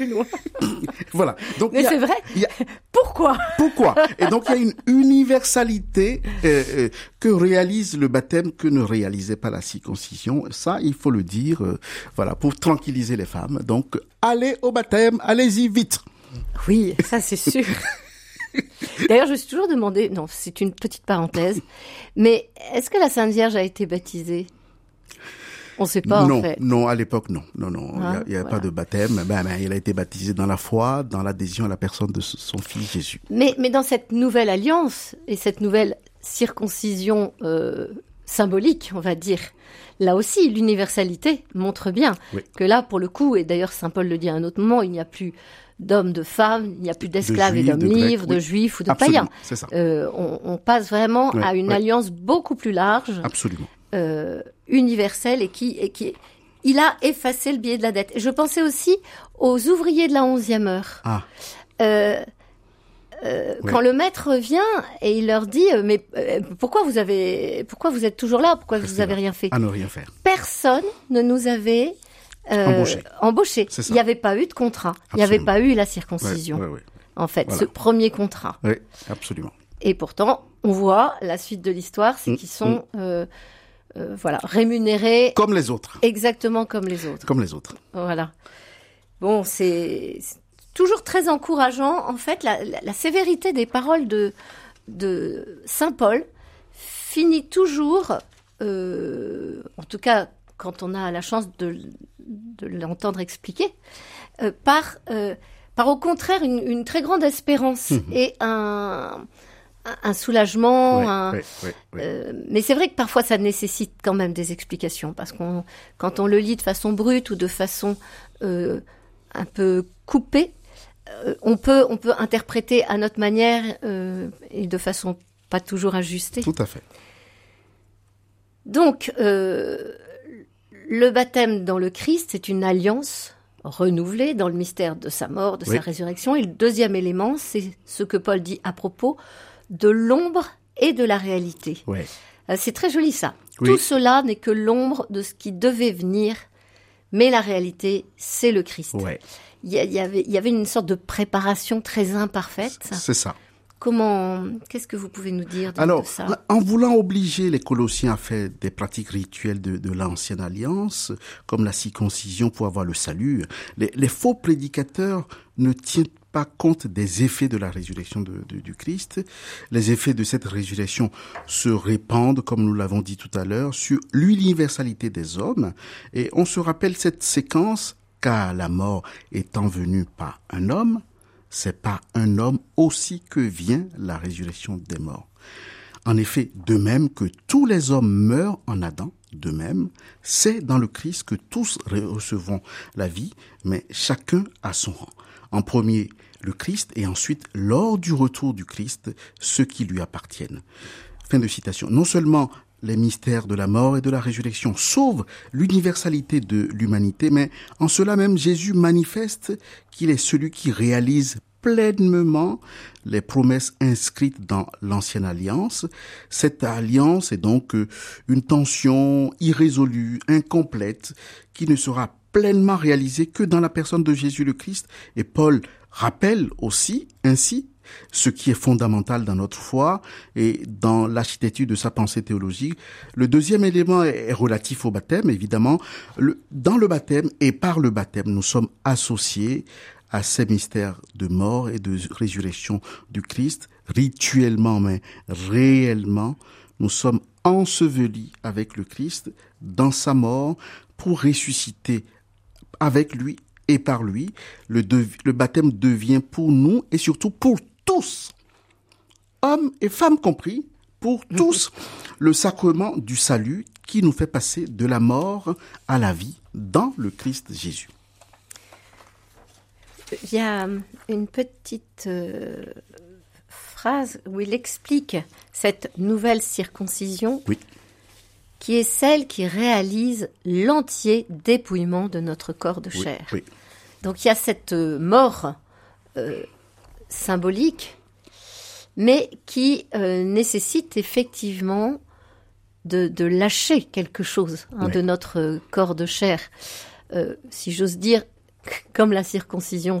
plus loin. Voilà. Donc, mais c'est vrai. Pourquoi ? Et donc, il y a une universalité que réalise le baptême que ne réalisait pas la circoncision. Ça, il faut le dire, voilà, pour tranquilliser les femmes. Donc, allez au baptême, allez-y vite. Oui, ça c'est sûr. D'ailleurs, je me suis toujours demandé, non, c'est une petite parenthèse, mais est-ce que la Sainte Vierge a été baptisée ? On ne sait pas, non, en fait. Non, à l'époque, non. Il n'y a voilà. pas de baptême. Il a été baptisé dans la foi, dans l'adhésion à la personne de son fils Jésus. Mais dans cette nouvelle alliance et cette nouvelle circoncision symbolique, on va dire, là aussi, l'universalité montre bien que là, pour le coup, et d'ailleurs Saint Paul le dit à un autre moment, il n'y a plus d'hommes, de femmes, il n'y a plus d'esclaves et d'hommes libres, de juifs ou de païens. C'est ça. On passe vraiment à une alliance beaucoup plus large. Absolument. Universelle et qui il a effacé le billet de la dette. Et je pensais aussi aux ouvriers de la 11e heure. Quand le maître vient et il leur dit mais pourquoi vous êtes toujours là, pourquoi vous avez rien fait? À ne rien faire. Personne ne nous avait embauché. Il n'y avait pas eu de contrat. Absolument. Il n'y avait pas eu la circoncision. En fait, ce premier contrat. Oui, absolument. Et pourtant, on voit la suite de l'histoire, c'est qu'ils sont rémunérés comme les autres. Exactement comme les autres. Comme les autres. Voilà. Bon, c'est toujours très encourageant. En fait, la sévérité des paroles de Saint Paul finit toujours, en tout cas quand on a la chance de l'entendre expliquer, par au contraire une très grande espérance et un soulagement. Mais c'est vrai que parfois ça nécessite quand même des explications, parce quand on le lit de façon brute ou de façon un peu coupée, on peut interpréter à notre manière et de façon pas toujours ajustée. Tout à fait. Donc, le baptême dans le Christ, c'est une alliance renouvelée dans le mystère de sa mort, de sa résurrection. Et le deuxième élément, c'est ce que Paul dit à propos de l'ombre et de la réalité. C'est très joli ça. Tout cela n'est que l'ombre de ce qui devait venir, mais la réalité, c'est le Christ. Il y avait une sorte de préparation très imparfaite. C'est ça. Qu'est-ce que vous pouvez nous dire de ça ? Alors, en voulant obliger les Colossiens à faire des pratiques rituelles de l'ancienne alliance, comme la circoncision pour avoir le salut, les faux prédicateurs ne tiennent pas compte des effets de la résurrection du Christ. Les effets de cette résurrection se répandent, comme nous l'avons dit tout à l'heure, sur l'universalité des hommes. Et on se rappelle cette séquence, car la mort étant venue par un homme, c'est par un homme aussi que vient la résurrection des morts. En effet, de même que tous les hommes meurent en Adam, de même, c'est dans le Christ que tous recevront la vie, mais chacun à son rang. En premier, le Christ, et ensuite, lors du retour du Christ, ceux qui lui appartiennent. Fin de citation. Non seulement les mystères de la mort et de la résurrection sauvent l'universalité de l'humanité, mais en cela même, Jésus manifeste qu'il est celui qui réalise pleinement les promesses inscrites dans l'ancienne alliance. Cette alliance est donc une tension irrésolue, incomplète, qui ne sera pleinement réalisée que dans la personne de Jésus le Christ. Et Paul rappelle aussi ainsi ce qui est fondamental dans notre foi et dans l'architecture de sa pensée théologique. Le deuxième élément est relatif au baptême, évidemment. Dans le baptême et par le baptême, nous sommes associés à ces mystères de mort et de résurrection du Christ. Rituellement, mais réellement, nous sommes ensevelis avec le Christ dans sa mort pour ressusciter avec lui et par lui. Le baptême devient pour nous et surtout pour tous, hommes et femmes compris, pour tous, le sacrement du salut qui nous fait passer de la mort à la vie dans le Christ Jésus. Il y a une petite phrase où il explique cette nouvelle circoncision qui est celle qui réalise l'entier dépouillement de notre corps de chair. Donc il y a cette mort symbolique, mais qui nécessite effectivement de lâcher quelque chose de notre corps de chair. Si j'ose dire, comme la circoncision